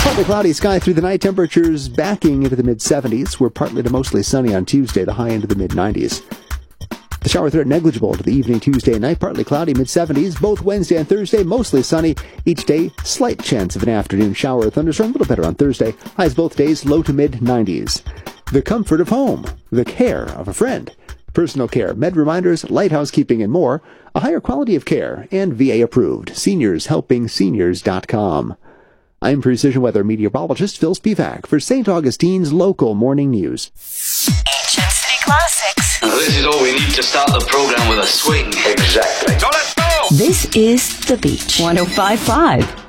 Partly cloudy sky through the night. Temperatures backing into the mid-70s. We're partly to mostly sunny on Tuesday, the high into the mid-90s. The shower threat negligible to the evening Tuesday night. Partly cloudy, mid-70s. Both Wednesday and Thursday, mostly sunny. Each day, slight chance of an afternoon shower or thunderstorm. A little better on Thursday. Highs both days, low to mid-90s. The comfort of home. The care of a friend. Personal care, med reminders, light housekeeping, and more. A higher quality of care and VA approved. SeniorsHelpingSeniors.com. I'm Precision Weather meteorologist Phil Spivak for St. Augustine's Local Morning News. Ancient City Classics. This is all we need to start the program with a swing. Exactly. So let's go! This is The Beach 105.5.